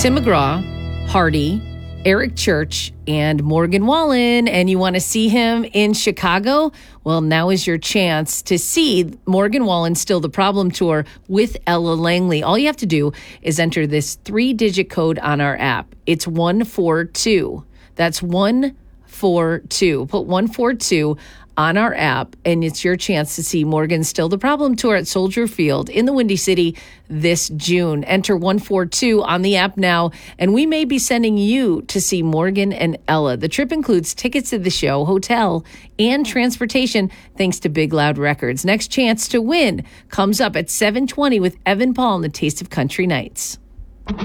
Tim McGraw, Hardy, Eric Church, and Morgan Wallen, and you want to see him in Chicago? Well, now is your chance to see Morgan Wallen's Still the Problem tour with Ella Langley. All you have to do is enter this 3-digit code on our app. It's 142. That's 142. Put 142 on our app, and it's your chance to see Morgan's Still the Problem tour at Soldier Field in the Windy City this June. Enter 142 on the app now, and we may be sending you to see Morgan and Ella. The trip includes tickets to the show, hotel, and transportation, thanks to Big Loud Records. Next chance to win comes up at 7:20 with Evan Paul and the Taste of Country Nights.